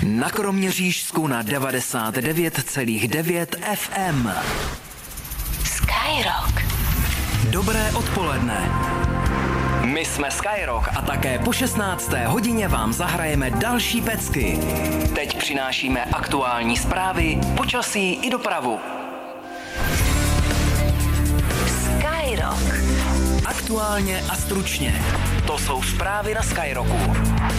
Na Kroměřížsku na 99,9 FM. Skyrock. Dobré odpoledne. My jsme Skyrock a také po 16. hodině vám zahrajeme další pecky. Teď přinášíme aktuální zprávy, počasí i dopravu. Skyrock. Aktuálně a stručně. To jsou zprávy na Skyrocku.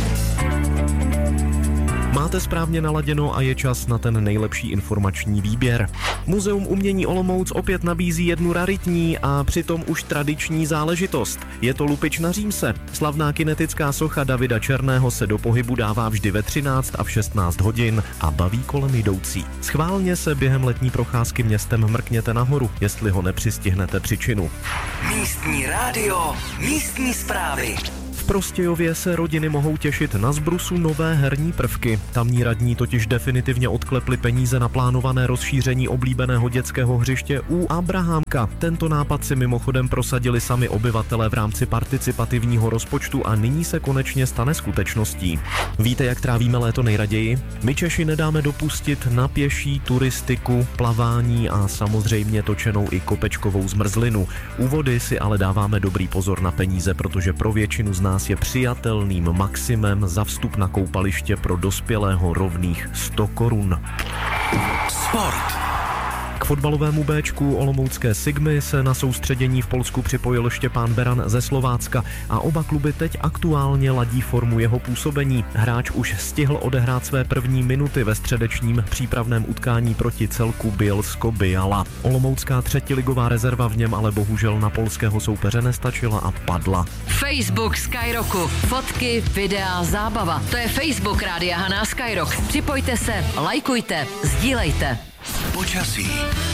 Máte správně naladěno a je čas na ten nejlepší informační výběr. Muzeum umění Olomouc opět nabízí jednu raritní a přitom už tradiční záležitost. Je to lupič na římse. Slavná kinetická socha Davida Černého se do pohybu dává vždy ve 13 a v 16 hodin a baví kolem jdoucí. Schválně se během letní procházky městem mrkněte nahoru, jestli ho nepřistihnete při činu. Místní rádio, místní zprávy. V Prostějově se rodiny mohou těšit na zbrusu nové herní prvky. Tamní radní totiž definitivně odklepli peníze na plánované rozšíření oblíbeného dětského hřiště u Abrahamka. Tento nápad si mimochodem prosadili sami obyvatelé v rámci participativního rozpočtu a nyní se konečně stane skutečností. Víte, jak trávíme léto nejraději? My Češi nedáme dopustit na pěší, turistiku, plavání a samozřejmě točenou i kopečkovou zmrzlinu. U vody si ale dáváme dobrý pozor na peníze, protože pro většinu z nás je přijatelným maximem za vstup na koupaliště pro dospělého rovných 100 korun. Sport. K fotbalovému béčku olomoucké Sigmy se na soustředění v Polsku připojil Štěpán Beran ze Slovácka a oba kluby teď aktuálně ladí formu jeho působení. Hráč už stihl odehrát své první minuty ve středečním přípravném utkání proti celku Bielsko-Biala. Olomoucká třetiligová rezerva v něm ale bohužel na polského soupeře nestačila a padla. Facebook Skyrocku. Fotky, videa, zábava. To je Facebook Rádia Haná Skyrock. Připojte se, lajkujte, sdílejte. Počasí.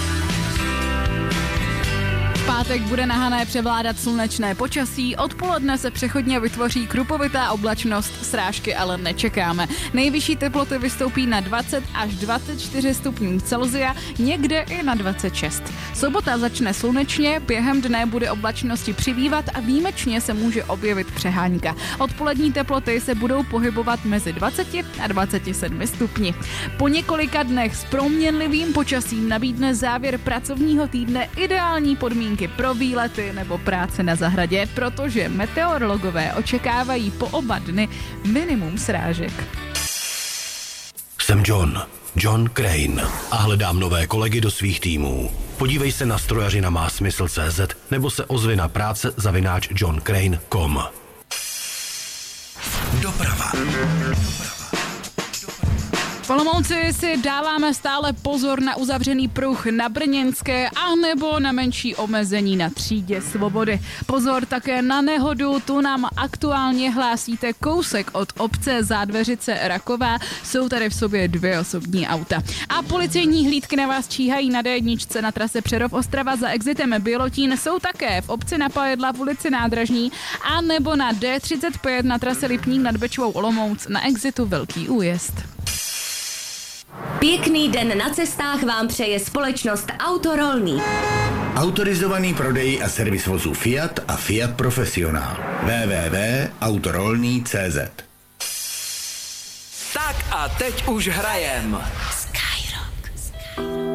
V pátek bude na Hané převládat slunečné počasí, odpoledne se přechodně vytvoří krupovitá oblačnost, srážky ale nečekáme. Nejvyšší teploty vystoupí na 20 až 24 stupňů Celsia, někde i na 26. Sobota začne slunečně, během dne bude oblačnosti přibývat a výjimečně se může objevit přehánka. Odpolední teploty se budou pohybovat mezi 20 a 27 stupni. Po několika dnech s proměnlivým počasím nabídne závěr pracovního týdne ideální podmínky pro výlety nebo práce na zahradě, protože meteorologové očekávají po oba dny minimum srážek. Jsem John Crane a hledám nové kolegy do svých týmů. Podívej se na strojařina má smysl.cz nebo se ozvi na práce@johncrane.com. Doprava. V Olomouci si dáváme stále pozor na uzavřený pruh na Brněnské a nebo na menší omezení na Třídě Svobody. Pozor také na nehodu, tu nám aktuálně hlásíte kousek od obce Zádveřice Raková. Jsou tady v sobě 2 osobní auta. A policejní hlídky na vás číhají na D1 na trase Přerov-Ostrava za exitem Bělotín. Jsou také v obci Na Pajedla v ulici Nádražní a nebo na D35 na trase Lipník nad Bečvou Olomouc na exitu Velký Újezd. Pěkný den na cestách vám přeje společnost Autorolný. Autorizovaný prodej a servis vozů Fiat a Fiat Profesionál. www.autorolný.cz. Tak a teď už hrajem.